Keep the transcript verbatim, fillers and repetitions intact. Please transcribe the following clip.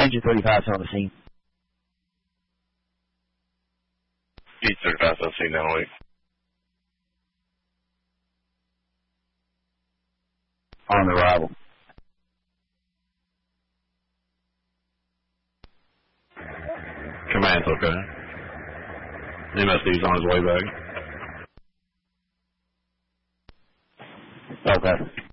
Engine thirty-five on the scene. Beat thirty-five on the scene now, wait. On arrival. Command's okay. M S D's on his way back. Okay.